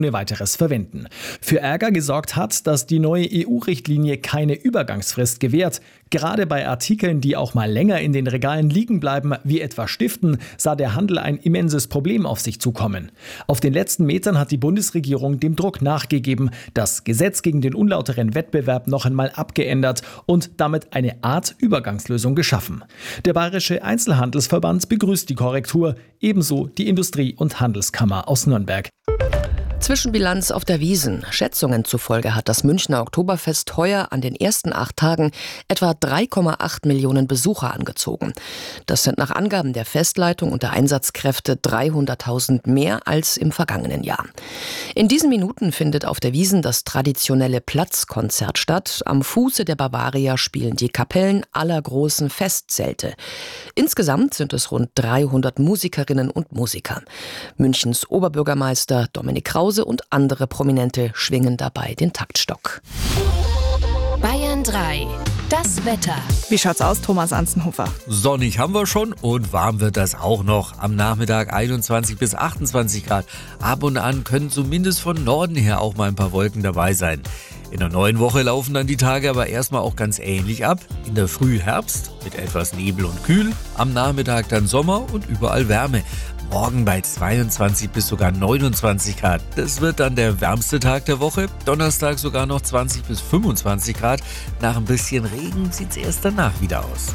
ohne weiteres verwenden. Für Ärger gesorgt hat, dass die neue EU-Richtlinie keine Übergangsfrist gewährt. Gerade bei Artikeln, die auch mal länger in den Regalen liegen bleiben, wie etwa Stiften, sah der Handel ein immenses Problem auf sich zukommen. Auf den letzten Metern hat die Bundesregierung dem Druck nachgegeben, das Gesetz gegen den unlauteren Wettbewerb noch einmal abgeändert und damit eine Art Übergangslösung geschaffen. Der Bayerische Einzelhandelsverband begrüßt die Korrektur, ebenso die Industrie- und Handelskammer aus Nürnberg. Zwischenbilanz auf der Wiesn. Schätzungen zufolge hat das Münchner Oktoberfest heuer an den ersten 8 Tagen etwa 3,8 Millionen Besucher angezogen. Das sind nach Angaben der Festleitung und der Einsatzkräfte 300.000 mehr als im vergangenen Jahr. In diesen Minuten findet auf der Wiesn das traditionelle Platzkonzert statt. Am Fuße der Bavaria spielen die Kapellen aller großen Festzelte. Insgesamt sind es rund 300 Musikerinnen und Musiker. Münchens Oberbürgermeister Dominik Krause und andere Prominente schwingen dabei den Taktstock. Bayern 3. Das Wetter. Wie schaut's aus, Thomas Anzenhofer? Sonnig haben wir schon und warm wird das auch noch. Am Nachmittag 21 bis 28 Grad. Ab und an können zumindest von Norden her auch mal ein paar Wolken dabei sein. In der neuen Woche laufen dann die Tage aber erstmal auch ganz ähnlich ab. In der Früh Herbst mit etwas Nebel und Kühl. Am Nachmittag dann Sommer und überall Wärme. Morgen bei 22 bis sogar 29 Grad. Das wird dann der wärmste Tag der Woche. Donnerstag sogar noch 20 bis 25 Grad. Nach ein bisschen Regen sieht es erst danach wieder aus.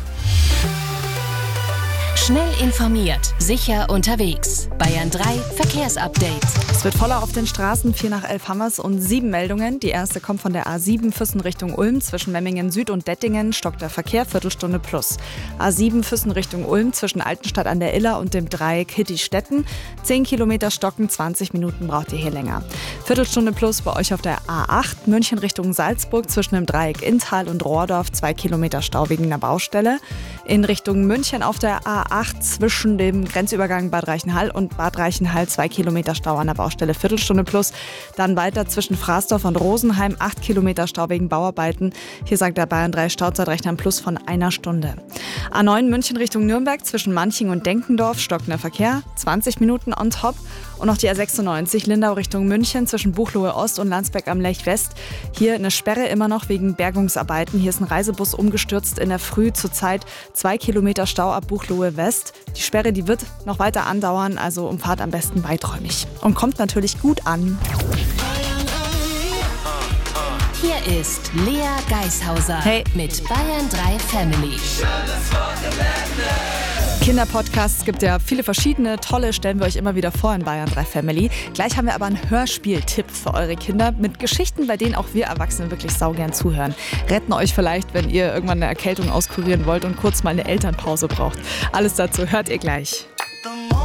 Schnell informiert, sicher unterwegs. Bayern 3 Verkehrsupdate. Es wird voller auf den Straßen. 4 nach 11 haben wir's und 7 Meldungen. Die erste kommt von der A7 Füssen Richtung Ulm. Zwischen Memmingen Süd und Dettingen stockt der Verkehr, Viertelstunde plus. A7 Füssen Richtung Ulm zwischen Altenstadt an der Iller und dem Dreieck Hittistetten. 10 Kilometer stocken, 20 Minuten braucht ihr hier länger. Viertelstunde plus bei euch auf der A8 München Richtung Salzburg zwischen dem Dreieck Inntal und Rohrdorf. 2 Kilometer Stau wegen einer Baustelle. In Richtung München auf der A8 zwischen dem Grenzübergang Bad Reichenhall und Bad Reichenhall 2 Kilometer Stau an der Baustelle, Viertelstunde plus. Dann weiter zwischen Fraßdorf und Rosenheim 8 Kilometer Stau wegen Bauarbeiten. Hier sagt der Bayern 3 Stauzeitrechter ein Plus von 1 Stunde. A9 München Richtung Nürnberg zwischen Manching und Denkendorf stockender Verkehr, 20 Minuten on top. Und noch die A96 Lindau Richtung München zwischen Buchloe Ost und Landsberg am Lech West. Hier eine Sperre immer noch wegen Bergungsarbeiten. Hier ist ein Reisebus umgestürzt in der Früh, zurzeit 2 Kilometer Stau ab Buchloe West. Die Sperre, die wird noch weiter andauern, also umfahrt am besten weiträumig. Und kommt natürlich gut an. Hier ist Lea Geishauser mit Bayern 3 Family. Kinderpodcasts gibt ja viele verschiedene, tolle, stellen wir euch immer wieder vor in Bayern 3 Family. Gleich haben wir aber einen Hörspieltipp für eure Kinder mit Geschichten, bei denen auch wir Erwachsene wirklich saugern zuhören. Retten euch vielleicht, wenn ihr irgendwann eine Erkältung auskurieren wollt und kurz mal eine Elternpause braucht. Alles dazu hört ihr gleich.